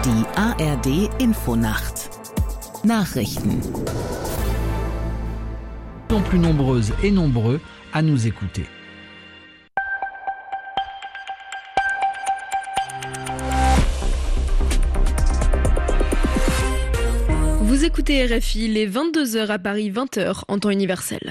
Die ARD Infonacht. Nachrichten. Sont plus nombreuses et nombreux à nous écouter. Vous écoutez RFI, les 22h à Paris, 20h en temps universel.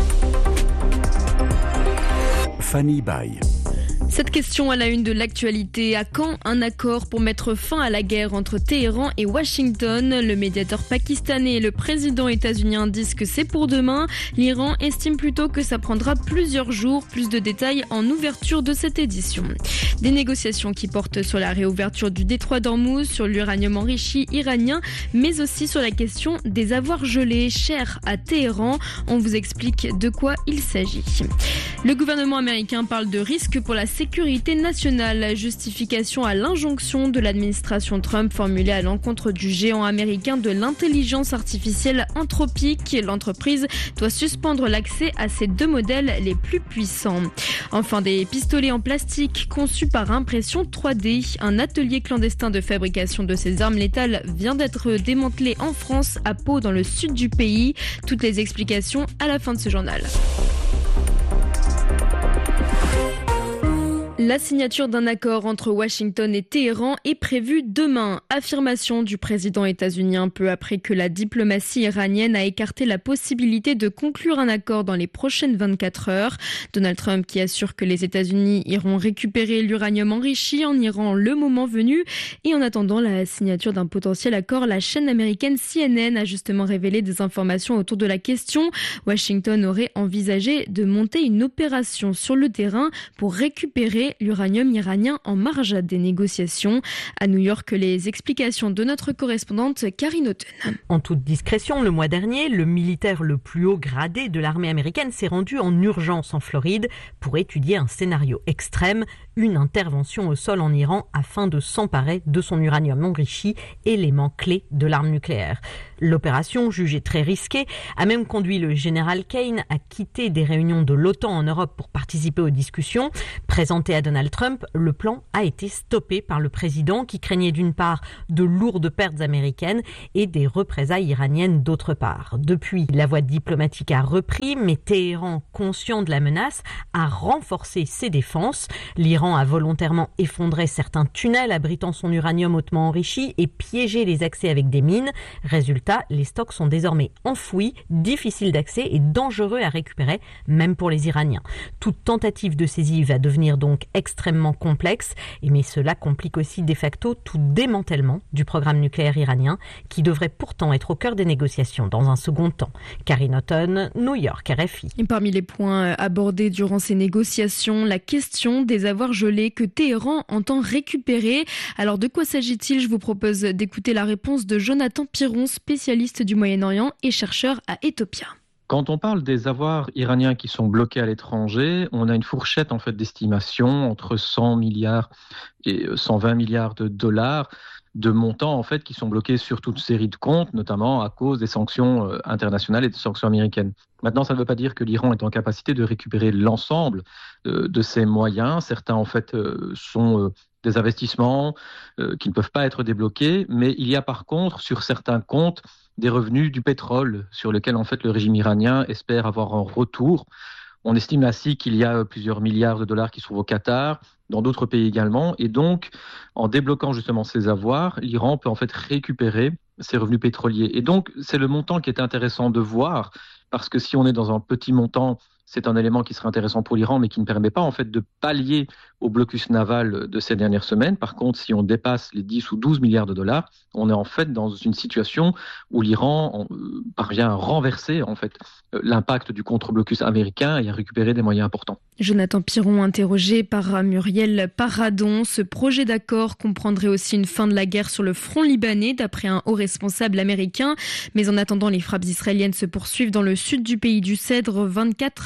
Fanny Baye. Cette question à la une de l'actualité. À quand un accord pour mettre fin à la guerre entre Téhéran et Washington ? Le médiateur pakistanais et le président états-unien disent que c'est pour demain. L'Iran estime plutôt que ça prendra plusieurs jours. Plus de détails en ouverture de cette édition. Des négociations qui portent sur la réouverture du détroit d'Ormuz, sur l'uranium enrichi iranien, mais aussi sur la question des avoirs gelés chers à Téhéran. On vous explique de quoi il s'agit. Le gouvernement américain parle de risque pour la sécurité nationale, justification à l'injonction de l'administration Trump formulée à l'encontre du géant américain de l'intelligence artificielle Anthropic. L'entreprise doit suspendre l'accès à ses deux modèles les plus puissants. Enfin, des pistolets en plastique conçus par impression 3D. Un atelier clandestin de fabrication de ces armes létales vient d'être démantelé en France, à Pau, dans le sud du pays. Toutes les explications à la fin de ce journal. La signature d'un accord entre Washington et Téhéran est prévue demain. Affirmation du président états-unien peu après que la diplomatie iranienne a écarté la possibilité de conclure un accord dans les prochaines 24 heures. Donald Trump qui assure que les États-Unis iront récupérer l'uranium enrichi en Iran le moment venu. Et en attendant la signature d'un potentiel accord, la chaîne américaine CNN a justement révélé des informations autour de la question. Washington aurait envisagé de monter une opération sur le terrain pour récupérer l'uranium iranien en marge des négociations. À New York, les explications de notre correspondante Karine Houghton. En toute discrétion, le mois dernier, le militaire le plus haut gradé de l'armée américaine s'est rendu en urgence en Floride pour étudier un scénario extrême, une intervention au sol en Iran afin de s'emparer de son uranium enrichi, élément clé de l'arme nucléaire. L'opération, jugée très risquée, a même conduit le général Kane à quitter des réunions de l'OTAN en Europe pour participer aux discussions. Présenté à Donald Trump, le plan a été stoppé par le président qui craignait d'une part de lourdes pertes américaines et des représailles iraniennes d'autre part. Depuis, la voie diplomatique a repris, mais Téhéran, conscient de la menace, a renforcé ses défenses. L'Iran a volontairement effondré certains tunnels abritant son uranium hautement enrichi et piégé les accès avec des mines. Résultat, les stocks sont désormais enfouis, difficiles d'accès et dangereux à récupérer, même pour les Iraniens. Toute tentative de saisie va devenir donc extrêmement complexe, mais cela complique aussi de facto tout démantèlement du programme nucléaire iranien qui devrait pourtant être au cœur des négociations dans un second temps. Karine Houghton, New York, RFI. Et parmi les points abordés durant ces négociations, la question des avoirs gelés que Téhéran entend récupérer. Alors de quoi s'agit-il ? Je vous propose d'écouter la réponse de Jonathan Piron, spécialiste du Moyen-Orient et chercheur à Ethiopia. Quand on parle des avoirs iraniens qui sont bloqués à l'étranger, on a une fourchette en fait d'estimation entre 100 milliards et 120 milliards de dollars de montants en fait qui sont bloqués sur toute série de comptes, notamment à cause des sanctions internationales et des sanctions américaines. Maintenant, ça ne veut pas dire que l'Iran est en capacité de récupérer l'ensemble de ses moyens. Certains en fait sont des investissements qui ne peuvent pas être débloqués, mais il y a par contre sur certains comptes des revenus du pétrole sur lesquels en fait le régime iranien espère avoir un retour. On estime ainsi qu'il y a plusieurs milliards de dollars qui se trouvent au Qatar, dans d'autres pays également, et donc en débloquant justement ces avoirs, l'Iran peut en fait récupérer ses revenus pétroliers. Et donc c'est le montant qui est intéressant de voir, parce que si on est dans un petit montant, c'est un élément qui serait intéressant pour l'Iran, mais qui ne permet pas en fait de pallier au blocus naval de ces dernières semaines. Par contre, si on dépasse les 10 ou 12 milliards de dollars, on est en fait dans une situation où l'Iran parvient à renverser en fait l'impact du contre-blocus américain et à récupérer des moyens importants. Jonathan Piron, interrogé par Muriel Paradon. Ce projet d'accord comprendrait aussi une fin de la guerre sur le front libanais, d'après un haut responsable américain. Mais en attendant, les frappes israéliennes se poursuivent dans le sud du pays du Cèdre. 24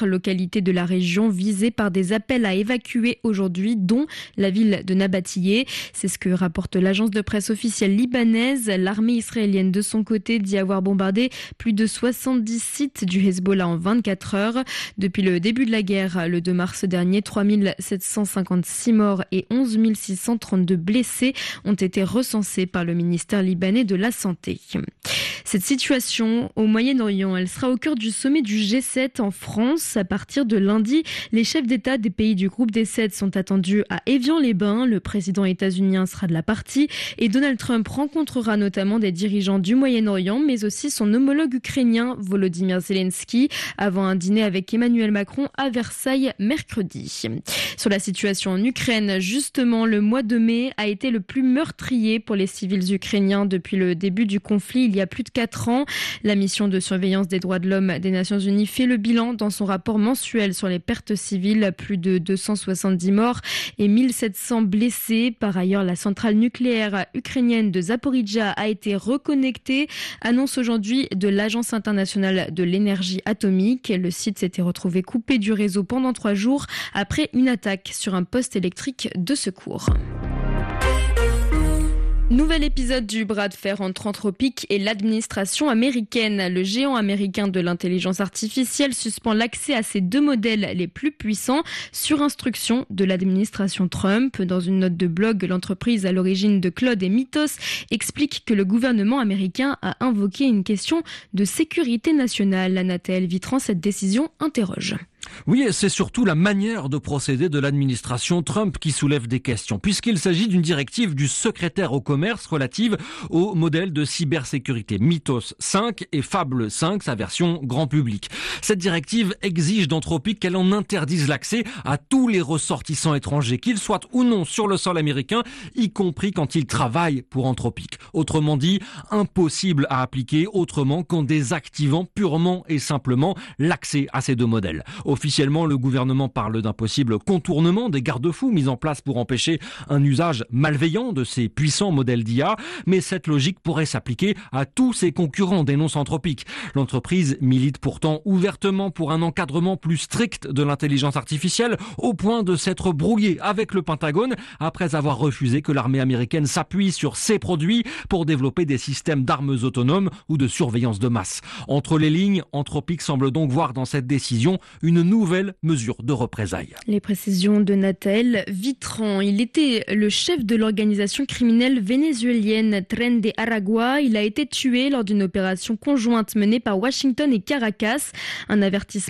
localités de la région visées par des appels à évacuer aujourd'hui, dont la ville de Nabatiyeh. C'est ce que rapporte l'agence de presse officielle libanaise. L'armée israélienne, de son côté, dit avoir bombardé plus de 70 sites du Hezbollah en 24 heures. Depuis le début de la guerre, le 2 mars dernier, 3756 morts et 11 632 blessés ont été recensés par le ministère libanais de la Santé. Cette situation au Moyen-Orient, elle sera au cœur du sommet du G7 en France. À partir de lundi, les chefs d'État des pays du groupe des 7 sont attendus à Évian-les-Bains. Le président états-unien sera de la partie et Donald Trump rencontrera notamment des dirigeants du Moyen-Orient, mais aussi son homologue ukrainien Volodymyr Zelensky, avant un dîner avec Emmanuel Macron à Versailles mercredi. Sur la situation en Ukraine, justement, le mois de mai a été le plus meurtrier pour les civils ukrainiens depuis le début du conflit il y a plus de 4 ans. La mission de surveillance des droits de l'homme des Nations Unies fait le bilan dans son rapport mensuel sur les pertes civiles, plus de 270 morts et 1700 blessés. Par ailleurs, la centrale nucléaire ukrainienne de Zaporijia a été reconnectée, annonce aujourd'hui de l'Agence internationale de l'énergie atomique. Le site s'était retrouvé coupé du réseau pendant 3 jours après une attaque sur un poste électrique de secours. Nouvel épisode du bras de fer entre Anthropic et l'administration américaine. Le géant américain de l'intelligence artificielle suspend l'accès à ses 2 modèles les plus puissants sur instruction de l'administration Trump. Dans une note de blog, l'entreprise à l'origine de Claude et Mythos explique que le gouvernement américain a invoqué une question de sécurité nationale. Anaël Vitran, cette décision interroge. Oui, et c'est surtout la manière de procéder de l'administration Trump qui soulève des questions, puisqu'il s'agit d'une directive du secrétaire au commerce relative au modèle de cybersécurité Mythos 5 et Fable 5, sa version grand public. Cette directive exige d'Anthropic qu'elle en interdise l'accès à tous les ressortissants étrangers, qu'ils soient ou non sur le sol américain, y compris quand ils travaillent pour Anthropic. Autrement dit, impossible à appliquer autrement qu'en désactivant purement et simplement l'accès à ces 2 modèles. Officiellement, le gouvernement parle d'un possible contournement des garde-fous mis en place pour empêcher un usage malveillant de ces puissants modèles d'IA, mais cette logique pourrait s'appliquer à tous ses concurrents, dénonce Anthropic. L'entreprise milite pourtant ouvertement pour un encadrement plus strict de l'intelligence artificielle, au point de s'être brouillée avec le Pentagone après avoir refusé que l'armée américaine s'appuie sur ses produits pour développer des systèmes d'armes autonomes ou de surveillance de masse. Entre les lignes, Anthropic semble donc voir dans cette décision une nouvelle mesure de représailles. Les précisions de Anaël Vitran. Il était le chef de l'organisation criminelle vénézuélienne Tren de Aragua. Il a été tué lors d'une opération conjointe menée par Washington et Caracas. Un avertissement